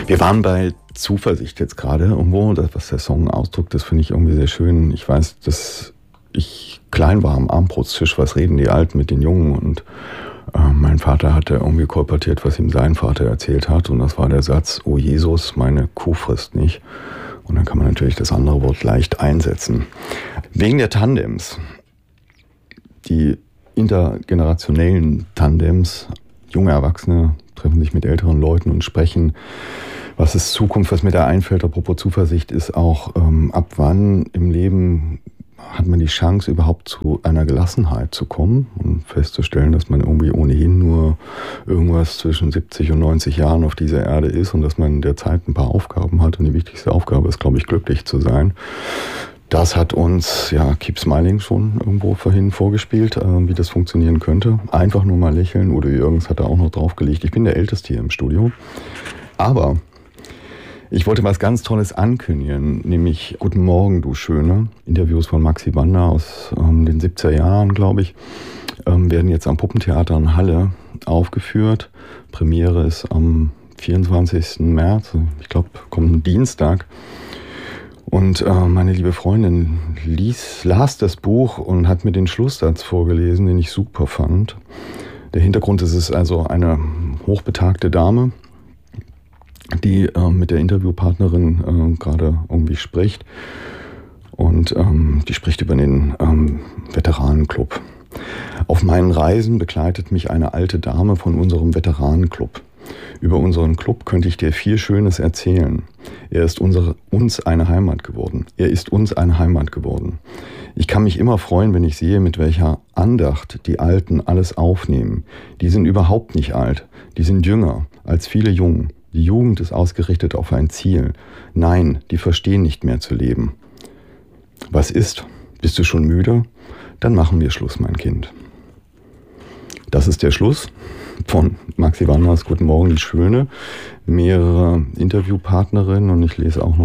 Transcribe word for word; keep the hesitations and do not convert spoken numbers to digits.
Wir waren bei Zuversicht jetzt gerade irgendwo. Das, was der Song ausdrückt, das finde ich irgendwie sehr schön. Ich weiß, dass ich klein war am Abendbrotstisch, was reden die Alten mit den Jungen? Und äh, mein Vater hatte irgendwie kolportiert, was ihm sein Vater erzählt hat. Und das war der Satz: Oh Jesus, meine Kuh frisst nicht. Und dann kann man natürlich das andere Wort leicht einsetzen. Wegen der Tandems, die intergenerationellen Tandems, junge Erwachsene treffen sich mit älteren Leuten und sprechen, was ist Zukunft, was mir da einfällt. Apropos Zuversicht ist auch, ähm, ab wann im Leben hat man die Chance, überhaupt zu einer Gelassenheit zu kommen und festzustellen, dass man irgendwie ohnehin nur irgendwas zwischen siebzig und neunzig Jahren auf dieser Erde ist und dass man in der Zeit ein paar Aufgaben hat. Und die wichtigste Aufgabe ist, glaube ich, glücklich zu sein. Das hat uns, ja, Keep Smiling schon irgendwo vorhin vorgespielt, äh, wie das funktionieren könnte. Einfach nur mal lächeln. Udo Jürgens hat da auch noch draufgelegt. Ich bin der Älteste hier im Studio. Aber ich wollte was ganz Tolles ankündigen, nämlich Guten Morgen, du Schöne. Interviews von Maxi Banda aus ähm, den siebziger Jahren, glaube ich, ähm, werden jetzt am Puppentheater in Halle aufgeführt. Premiere ist am vierundzwanzigsten März, ich glaube, kommt ein Dienstag. Und äh, meine liebe Freundin lies, las das Buch und hat mir den Schlusssatz vorgelesen, den ich super fand. Der Hintergrund ist, es ist also eine hochbetagte Dame, die äh, mit der Interviewpartnerin äh, gerade irgendwie spricht. Und ähm, die spricht über den ähm, Veteranenclub. Auf meinen Reisen begleitet mich eine alte Dame von unserem Veteranenclub. Über unseren Club könnte ich dir viel Schönes erzählen. Er ist unsere, uns eine Heimat geworden. Er ist uns eine Heimat geworden. Ich kann mich immer freuen, wenn ich sehe, mit welcher Andacht die Alten alles aufnehmen. Die sind überhaupt nicht alt. Die sind jünger als viele Jungen. Die Jugend ist ausgerichtet auf ein Ziel. Nein, die verstehen nicht mehr zu leben. Was ist? Bist du schon müde? Dann machen wir Schluss, mein Kind. Das ist der Schluss von Maxi Bandas Guten Morgen, die Schöne. Mehrere Interviewpartnerinnen und ich lese auch noch